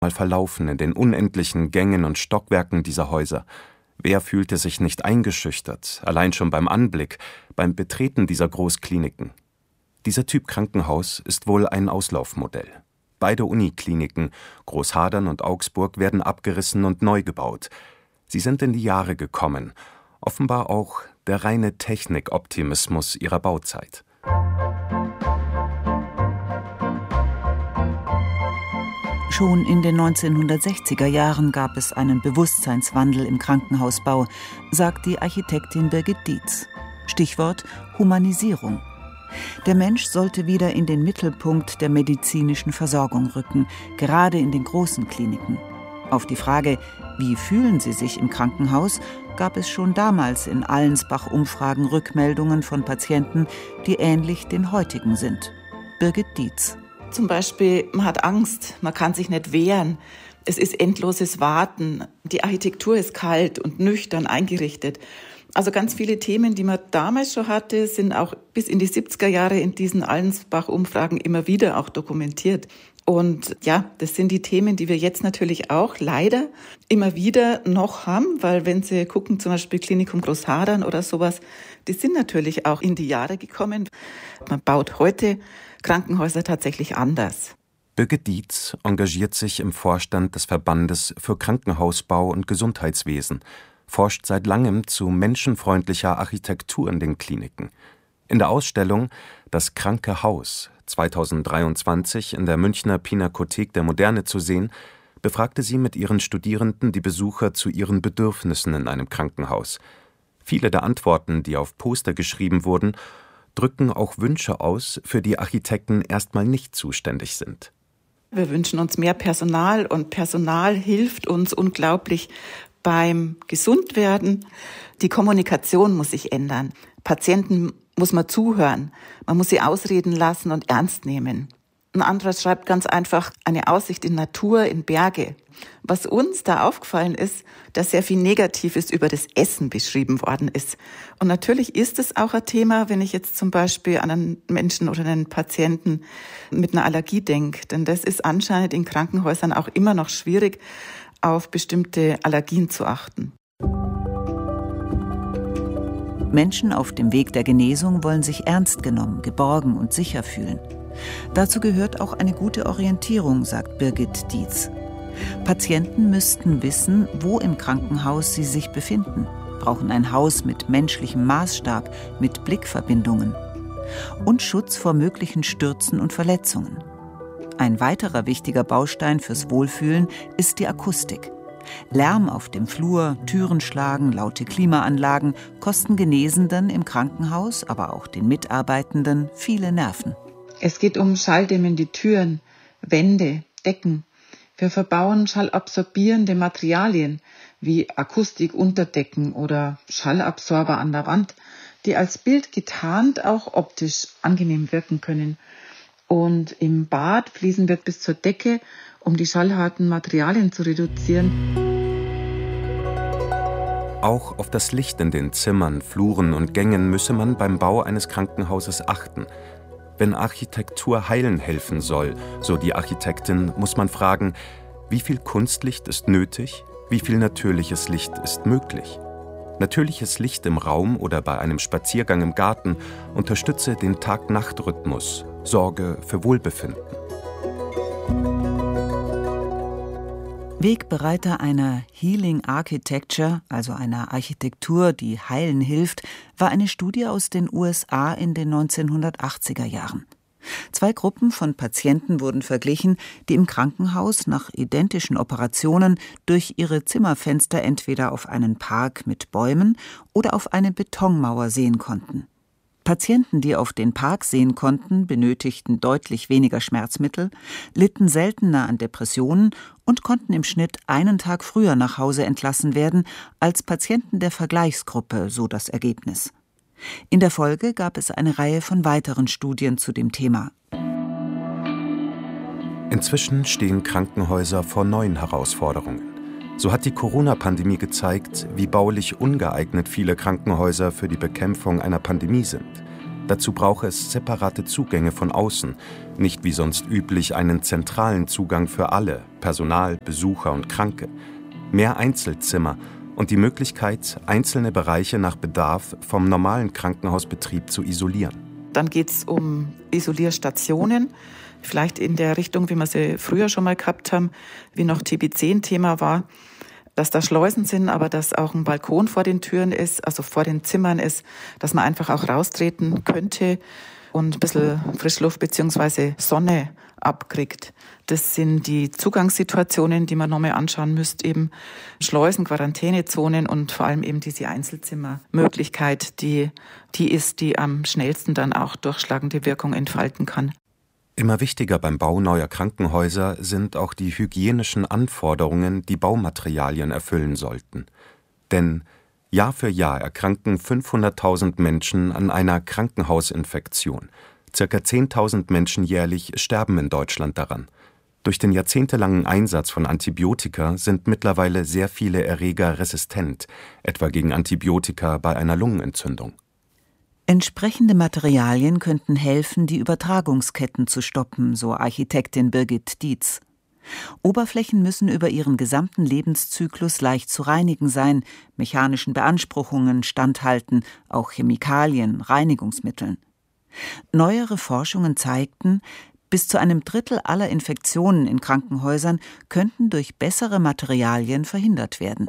mal verlaufen in den unendlichen Gängen und Stockwerken dieser Häuser? Wer fühlte sich nicht eingeschüchtert, allein schon beim Anblick, beim Betreten dieser Großkliniken? Dieser Typ Krankenhaus ist wohl ein Auslaufmodell. Beide Unikliniken, Großhadern und Augsburg, werden abgerissen und neu gebaut. Sie sind in die Jahre gekommen, offenbar auch der reine Technikoptimismus ihrer Bauzeit. Schon in den 1960er Jahren gab es einen Bewusstseinswandel im Krankenhausbau, sagt die Architektin Birgit Dietz. Stichwort Humanisierung. Der Mensch sollte wieder in den Mittelpunkt der medizinischen Versorgung rücken, gerade in den großen Kliniken. Auf die Frage, wie fühlen Sie sich im Krankenhaus, gab es schon damals in Allensbach-Umfragen Rückmeldungen von Patienten, die ähnlich den heutigen sind. Birgit Dietz. Zum Beispiel, man hat Angst, man kann sich nicht wehren. Es ist endloses Warten. Die Architektur ist kalt und nüchtern eingerichtet. Also ganz viele Themen, die man damals schon hatte, sind auch bis in die 70er Jahre in diesen Allensbach-Umfragen immer wieder auch dokumentiert. Und ja, das sind die Themen, die wir jetzt natürlich auch leider immer wieder noch haben, weil wenn Sie gucken, zum Beispiel Klinikum Großhadern oder sowas, die sind natürlich auch in die Jahre gekommen. Man baut heute Krankenhäuser tatsächlich anders. Birgit Dietz engagiert sich im Vorstand des Verbandes für Krankenhausbau und Gesundheitswesen, forscht seit langem zu menschenfreundlicher Architektur in den Kliniken. In der Ausstellung »Das kranke Haus« 2023 in der Münchner Pinakothek der Moderne zu sehen, befragte sie mit ihren Studierenden die Besucher zu ihren Bedürfnissen in einem Krankenhaus. Viele der Antworten, die auf Poster geschrieben wurden, drücken auch Wünsche aus, für die Architekten erstmal nicht zuständig sind. Wir wünschen uns mehr Personal und Personal hilft uns unglaublich beim Gesundwerden. Die Kommunikation muss sich ändern. Patienten muss man zuhören. Man muss sie ausreden lassen und ernst nehmen. Ein anderer schreibt ganz einfach eine Aussicht in Natur, in Berge. Was uns da aufgefallen ist, dass sehr viel Negatives über das Essen beschrieben worden ist. Und natürlich ist es auch ein Thema, wenn ich jetzt zum Beispiel an einen Menschen oder einen Patienten mit einer Allergie denke. Denn das ist anscheinend in Krankenhäusern auch immer noch schwierig, auf bestimmte Allergien zu achten. Menschen auf dem Weg der Genesung wollen sich ernst genommen, geborgen und sicher fühlen. Dazu gehört auch eine gute Orientierung, sagt Birgit Dietz. Patienten müssten wissen, wo im Krankenhaus sie sich befinden, brauchen ein Haus mit menschlichem Maßstab, mit Blickverbindungen und Schutz vor möglichen Stürzen und Verletzungen. Ein weiterer wichtiger Baustein fürs Wohlfühlen ist die Akustik. Lärm auf dem Flur, Türen schlagen, laute Klimaanlagen kosten Genesenden im Krankenhaus, aber auch den Mitarbeitenden viele Nerven. Es geht um schalldämmende Türen, Wände, Decken. Wir verbauen schallabsorbierende Materialien wie Akustikunterdecken oder Schallabsorber an der Wand, die als Bild getarnt auch optisch angenehm wirken können. Und im Bad fließen wir bis zur Decke, um die schallharten Materialien zu reduzieren. Auch auf das Licht in den Zimmern, Fluren und Gängen müsse man beim Bau eines Krankenhauses achten. Wenn Architektur heilen helfen soll, so die Architektin, muss man fragen, wie viel Kunstlicht ist nötig, wie viel natürliches Licht ist möglich. Natürliches Licht im Raum oder bei einem Spaziergang im Garten unterstütze den Tag-Nacht-Rhythmus, sorge für Wohlbefinden. Wegbereiter einer Healing Architecture, also einer Architektur, die heilen hilft, war eine Studie aus den USA in den 1980er Jahren. 2 Gruppen von Patienten wurden verglichen, die im Krankenhaus nach identischen Operationen durch ihre Zimmerfenster entweder auf einen Park mit Bäumen oder auf eine Betonmauer sehen konnten. Patienten, die auf den Park sehen konnten, benötigten deutlich weniger Schmerzmittel, litten seltener an Depressionen und konnten im Schnitt einen Tag früher nach Hause entlassen werden als Patienten der Vergleichsgruppe, so das Ergebnis. In der Folge gab es eine Reihe von weiteren Studien zu dem Thema. Inzwischen stehen Krankenhäuser vor neuen Herausforderungen. So hat die Corona-Pandemie gezeigt, wie baulich ungeeignet viele Krankenhäuser für die Bekämpfung einer Pandemie sind. Dazu brauche es separate Zugänge von außen, nicht wie sonst üblich einen zentralen Zugang für alle, Personal, Besucher und Kranke, mehr Einzelzimmer und die Möglichkeit, einzelne Bereiche nach Bedarf vom normalen Krankenhausbetrieb zu isolieren. Dann geht es um Isolierstationen, vielleicht in der Richtung, wie wir sie früher schon mal gehabt haben, wie noch TB10 Thema war, dass da Schleusen sind, aber dass auch ein Balkon vor den Türen ist, also vor den Zimmern ist, dass man einfach auch raustreten könnte und ein bisschen Frischluft bzw. Sonne abkriegt. Das sind die Zugangssituationen, die man nochmal anschauen müsste, eben Schleusen, Quarantänezonen und vor allem eben diese Einzelzimmermöglichkeit, die ist, die am schnellsten dann auch durchschlagende Wirkung entfalten kann. Immer wichtiger beim Bau neuer Krankenhäuser sind auch die hygienischen Anforderungen, die Baumaterialien erfüllen sollten. Denn Jahr für Jahr erkranken 500.000 Menschen an einer Krankenhausinfektion. Circa 10.000 Menschen jährlich sterben in Deutschland daran. Durch den jahrzehntelangen Einsatz von Antibiotika sind mittlerweile sehr viele Erreger resistent, etwa gegen Antibiotika bei einer Lungenentzündung. Entsprechende Materialien könnten helfen, die Übertragungsketten zu stoppen, so Architektin Birgit Dietz. Oberflächen müssen über ihren gesamten Lebenszyklus leicht zu reinigen sein, mechanischen Beanspruchungen standhalten, auch Chemikalien, Reinigungsmitteln. Neuere Forschungen zeigten, bis zu einem Drittel aller Infektionen in Krankenhäusern könnten durch bessere Materialien verhindert werden.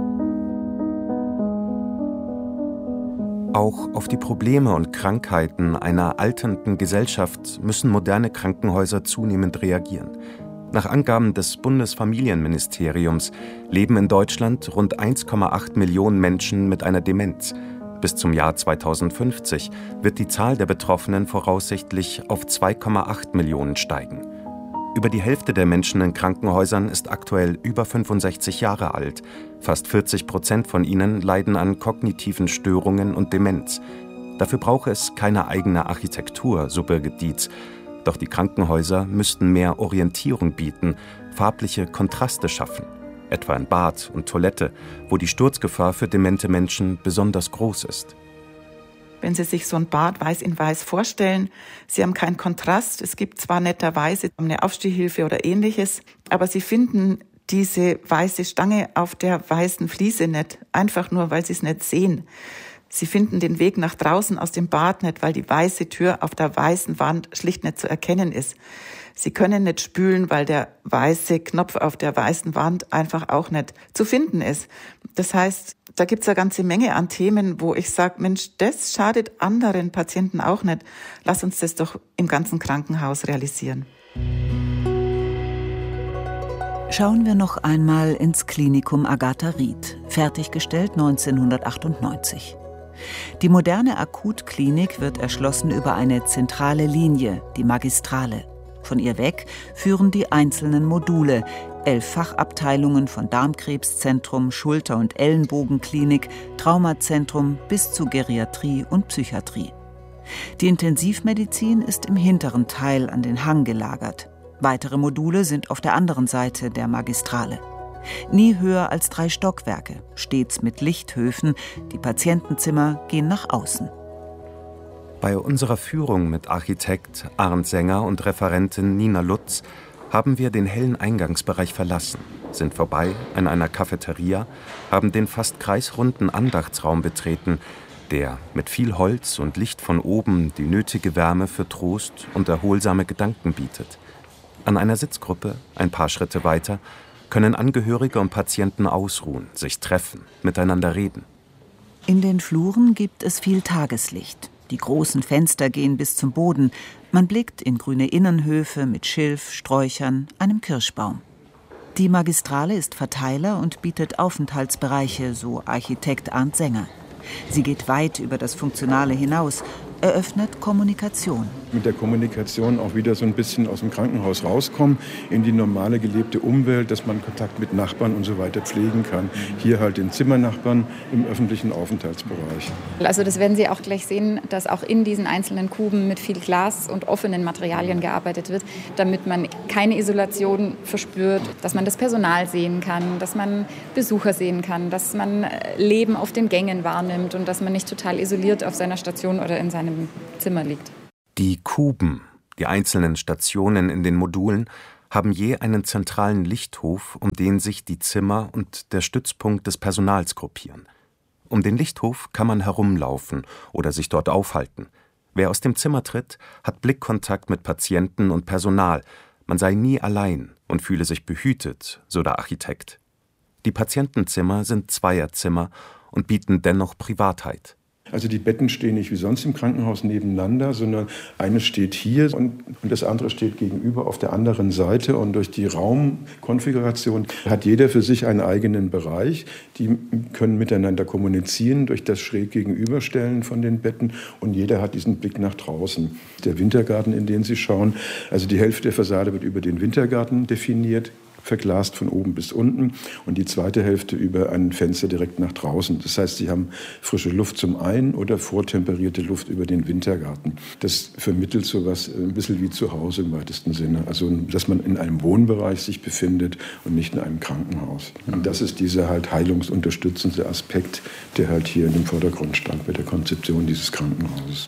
Auch auf die Probleme und Krankheiten einer alternden Gesellschaft müssen moderne Krankenhäuser zunehmend reagieren. Nach Angaben des Bundesfamilienministeriums leben in Deutschland rund 1,8 Millionen Menschen mit einer Demenz. Bis zum Jahr 2050 wird die Zahl der Betroffenen voraussichtlich auf 2,8 Millionen steigen. Über die Hälfte der Menschen in Krankenhäusern ist aktuell über 65 Jahre alt. Fast 40% von ihnen leiden an kognitiven Störungen und Demenz. Dafür brauche es keine eigene Architektur, so Birgit Dietz. Doch die Krankenhäuser müssten mehr Orientierung bieten, farbliche Kontraste schaffen. Etwa in Bad und Toilette, wo die Sturzgefahr für demente Menschen besonders groß ist. Wenn Sie sich so ein Bad weiß in weiß vorstellen, Sie haben keinen Kontrast. Es gibt zwar netterweise eine Aufstehhilfe oder Ähnliches, aber Sie finden diese weiße Stange auf der weißen Fliese nicht, einfach nur, weil Sie es nicht sehen. Sie finden den Weg nach draußen aus dem Bad nicht, weil die weiße Tür auf der weißen Wand schlicht nicht zu erkennen ist. Sie können nicht spülen, weil der weiße Knopf auf der weißen Wand einfach auch nicht zu finden ist. Das heißt, da gibt's eine ganze Menge an Themen, wo ich sage, Mensch, das schadet anderen Patienten auch nicht. Lass uns das doch im ganzen Krankenhaus realisieren. Schauen wir noch einmal ins Klinikum Agatha Ried, fertiggestellt 1998. Die moderne Akutklinik wird erschlossen über eine zentrale Linie, die Magistrale. Von ihr weg führen die einzelnen Module, 11 Fachabteilungen von Darmkrebszentrum, Schulter- und Ellenbogenklinik, Traumazentrum bis zu Geriatrie und Psychiatrie. Die Intensivmedizin ist im hinteren Teil an den Hang gelagert. Weitere Module sind auf der anderen Seite der Magistrale. Nie höher als 3 Stockwerke, stets mit Lichthöfen, die Patientenzimmer gehen nach außen. Bei unserer Führung mit Architekt Arndt Sänger und Referentin Nina Lutz haben wir den hellen Eingangsbereich verlassen, sind vorbei an einer Cafeteria, haben den fast kreisrunden Andachtsraum betreten, der mit viel Holz und Licht von oben die nötige Wärme für Trost und erholsame Gedanken bietet. An einer Sitzgruppe, ein paar Schritte weiter, können Angehörige und Patienten ausruhen, sich treffen, miteinander reden. In den Fluren gibt es viel Tageslicht. Die großen Fenster gehen bis zum Boden. Man blickt in grüne Innenhöfe mit Schilf, Sträuchern, einem Kirschbaum. Die Magistrale ist Verteiler und bietet Aufenthaltsbereiche, so Architekt Arndt Sänger. Sie geht weit über das Funktionale hinaus, eröffnet Kommunikation. mit der Kommunikation auch wieder so ein bisschen aus dem Krankenhaus rauskommen, in die normale gelebte Umwelt, dass man Kontakt mit Nachbarn und so weiter pflegen kann. Hier halt den Zimmernachbarn im öffentlichen Aufenthaltsbereich. Also das werden Sie auch gleich sehen, dass auch in diesen einzelnen Kuben mit viel Glas und offenen Materialien gearbeitet wird, damit man keine Isolation verspürt, dass man das Personal sehen kann, dass man Besucher sehen kann, dass man Leben auf den Gängen wahrnimmt und dass man nicht total isoliert auf seiner Station oder in seinem Zimmer liegt. Die Kuben, die einzelnen Stationen in den Modulen, haben je einen zentralen Lichthof, um den sich die Zimmer und der Stützpunkt des Personals gruppieren. Um den Lichthof kann man herumlaufen oder sich dort aufhalten. Wer aus dem Zimmer tritt, hat Blickkontakt mit Patienten und Personal. Man sei nie allein und fühle sich behütet, so der Architekt. Die Patientenzimmer sind Zweierzimmer und bieten dennoch Privatheit. Also die Betten stehen nicht wie sonst im Krankenhaus nebeneinander, sondern eines steht hier und das andere steht gegenüber auf der anderen Seite. Und durch die Raumkonfiguration hat jeder für sich einen eigenen Bereich. Die können miteinander kommunizieren durch das schräg Gegenüberstellen von den Betten und jeder hat diesen Blick nach draußen. Der Wintergarten, in den Sie schauen, also die Hälfte der Fassade wird über den Wintergarten definiert, verglast von oben bis unten und die zweite Hälfte über ein Fenster direkt nach draußen. Das heißt, Sie haben frische Luft zum einen oder vortemperierte Luft über den Wintergarten. Das vermittelt so was ein bisschen wie zu Hause im weitesten Sinne. Also, dass man in einem Wohnbereich sich befindet und nicht in einem Krankenhaus. Und das ist dieser halt heilungsunterstützende Aspekt, der halt hier in dem Vordergrund stand bei der Konzeption dieses Krankenhauses.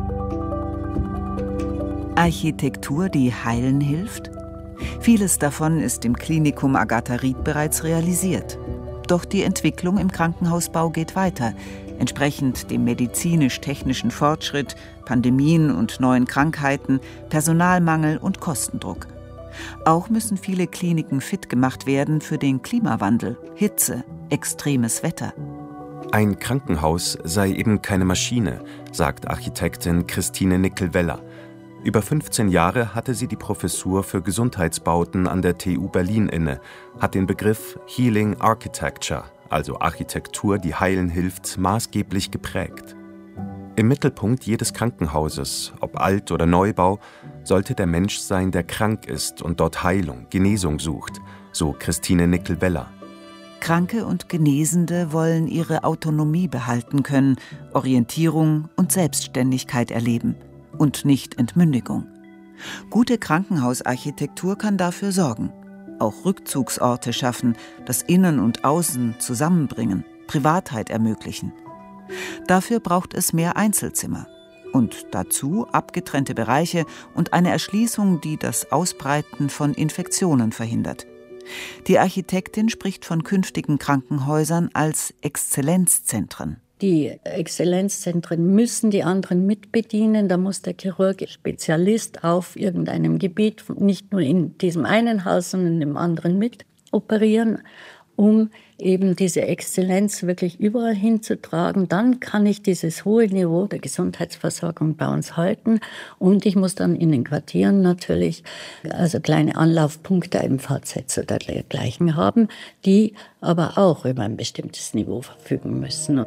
Architektur, die heilen hilft? Vieles davon ist im Klinikum Agatha Ried bereits realisiert. Doch die Entwicklung im Krankenhausbau geht weiter, entsprechend dem medizinisch-technischen Fortschritt, Pandemien und neuen Krankheiten, Personalmangel und Kostendruck. Auch müssen viele Kliniken fit gemacht werden für den Klimawandel, Hitze, extremes Wetter. Ein Krankenhaus sei eben keine Maschine, sagt Architektin Christine Nickel-Weller. Über 15 Jahre hatte sie die Professur für Gesundheitsbauten an der TU Berlin inne, hat den Begriff Healing Architecture, also Architektur, die heilen hilft, maßgeblich geprägt. Im Mittelpunkt jedes Krankenhauses, ob Alt- oder Neubau, sollte der Mensch sein, der krank ist und dort Heilung, Genesung sucht, so Christine Nickel-Weller. Kranke und Genesende wollen ihre Autonomie behalten können, Orientierung und Selbstständigkeit erleben. Und nicht Entmündigung. Gute Krankenhausarchitektur kann dafür sorgen. Auch Rückzugsorte schaffen, das Innen und Außen zusammenbringen, Privatheit ermöglichen. Dafür braucht es mehr Einzelzimmer. Und dazu abgetrennte Bereiche und eine Erschließung, die das Ausbreiten von Infektionen verhindert. Die Architektin spricht von künftigen Krankenhäusern als Exzellenzzentren. Die Exzellenzzentren müssen die anderen mitbedienen. Da muss der Chirurg Spezialist auf irgendeinem Gebiet, nicht nur in diesem einen Haus, sondern im anderen mit operieren, um eben diese Exzellenz wirklich überall hinzutragen. Dann kann ich dieses hohe Niveau der Gesundheitsversorgung bei uns halten. Und ich muss dann in den Quartieren natürlich also kleine Anlaufpunkte, MVZs oder dergleichen haben, die aber auch über ein bestimmtes Niveau verfügen müssen.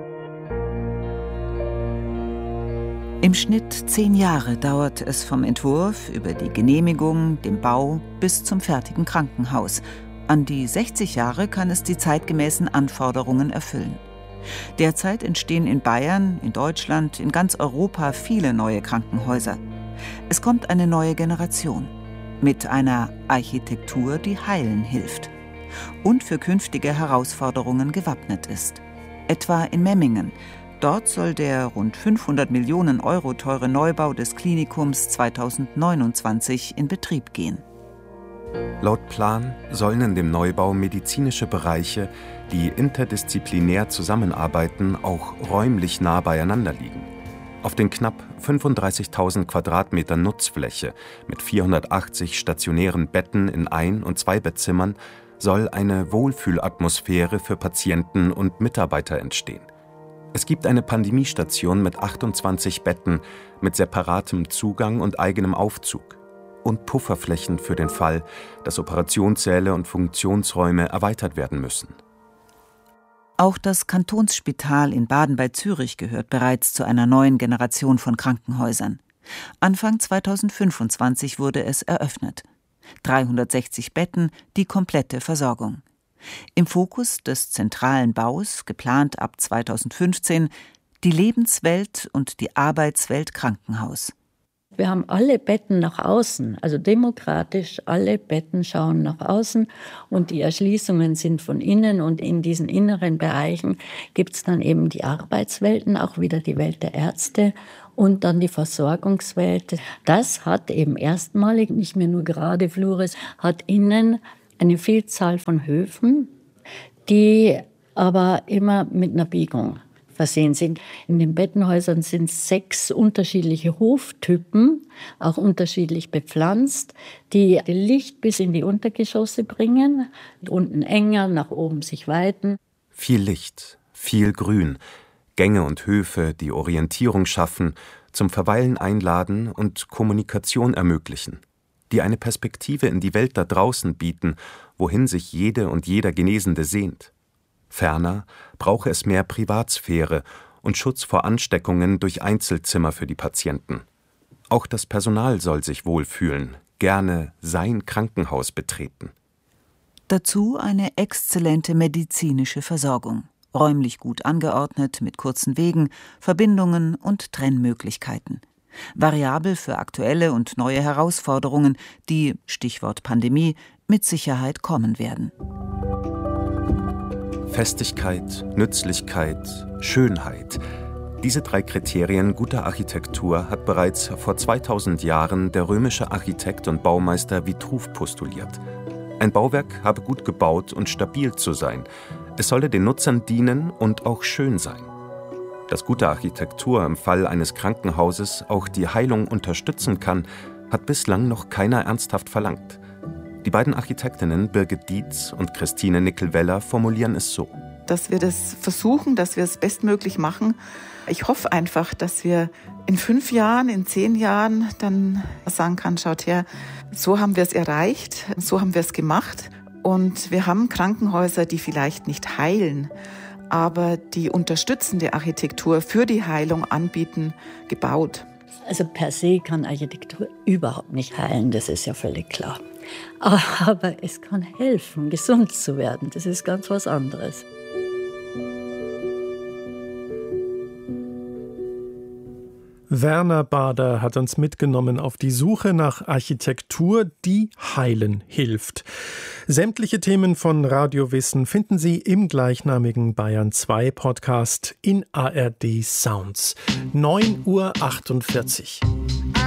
Im Schnitt 10 Jahre dauert es vom Entwurf über die Genehmigung, dem Bau bis zum fertigen Krankenhaus. An die 60 Jahre kann es die zeitgemäßen Anforderungen erfüllen. Derzeit entstehen in Bayern, in Deutschland, in ganz Europa viele neue Krankenhäuser. Es kommt eine neue Generation mit einer Architektur, die heilen hilft und für künftige Herausforderungen gewappnet ist. Etwa in Memmingen. Dort soll der rund 500 Millionen Euro teure Neubau des Klinikums 2029 in Betrieb gehen. Laut Plan sollen in dem Neubau medizinische Bereiche, die interdisziplinär zusammenarbeiten, auch räumlich nah beieinander liegen. Auf den knapp 35.000 Quadratmetern Nutzfläche mit 480 stationären Betten in Ein- und Zweibettzimmern soll eine Wohlfühlatmosphäre für Patienten und Mitarbeiter entstehen. Es gibt eine Pandemiestation mit 28 Betten mit separatem Zugang und eigenem Aufzug und Pufferflächen für den Fall, dass Operationssäle und Funktionsräume erweitert werden müssen. Auch das Kantonsspital in Baden bei Zürich gehört bereits zu einer neuen Generation von Krankenhäusern. Anfang 2025 wurde es eröffnet. 360 Betten, die komplette Versorgung. Im Fokus des zentralen Baus, geplant ab 2015, die Lebenswelt und die Arbeitswelt Krankenhaus. Wir haben alle Betten nach außen, also demokratisch, alle Betten schauen nach außen und die Erschließungen sind von innen und in diesen inneren Bereichen gibt es dann eben die Arbeitswelten, auch wieder die Welt der Ärzte und dann die Versorgungswelt. Das hat eben erstmalig, nicht mehr nur gerade Flure, hat innen eine Vielzahl von Höfen, die aber immer mit einer Biegung versehen sind. In den Bettenhäusern sind 6 unterschiedliche Hoftypen, auch unterschiedlich bepflanzt, die Licht bis in die Untergeschosse bringen, unten enger, nach oben sich weiten. Viel Licht, viel Grün, Gänge und Höfe, die Orientierung schaffen, zum Verweilen einladen und Kommunikation ermöglichen, die eine Perspektive in die Welt da draußen bieten, wohin sich jede und jeder Genesende sehnt. Ferner brauche es mehr Privatsphäre und Schutz vor Ansteckungen durch Einzelzimmer für die Patienten. Auch das Personal soll sich wohlfühlen, gerne sein Krankenhaus betreten. Dazu eine exzellente medizinische Versorgung, räumlich gut angeordnet mit kurzen Wegen, Verbindungen und Trennmöglichkeiten. Variabel für aktuelle und neue Herausforderungen, die, Stichwort Pandemie, mit Sicherheit kommen werden. Festigkeit, Nützlichkeit, Schönheit. Diese 3 Kriterien guter Architektur hat bereits vor 2000 Jahren der römische Architekt und Baumeister Vitruv postuliert. Ein Bauwerk habe gut gebaut und stabil zu sein. Es solle den Nutzern dienen und auch schön sein. Dass gute Architektur im Fall eines Krankenhauses auch die Heilung unterstützen kann, hat bislang noch keiner ernsthaft verlangt. Die beiden Architektinnen Birgit Dietz und Christine Nickel-Weller formulieren es so: Dass wir das versuchen, dass wir es bestmöglich machen. Ich hoffe einfach, dass wir in 5 Jahren, in 10 Jahren dann sagen kann, schaut her, so haben wir es erreicht, so haben wir es gemacht. Und wir haben Krankenhäuser, die vielleicht nicht heilen, aber die unterstützende Architektur für die Heilung anbieten, gebaut. Also per se kann Architektur überhaupt nicht heilen, das ist ja völlig klar. Aber es kann helfen, gesund zu werden. Das ist ganz was anderes. Werner Bader hat uns mitgenommen auf die Suche nach Architektur, die heilen hilft. Sämtliche Themen von Radio Wissen finden Sie im gleichnamigen Bayern 2 Podcast in ARD Sounds. 9:48 Uhr.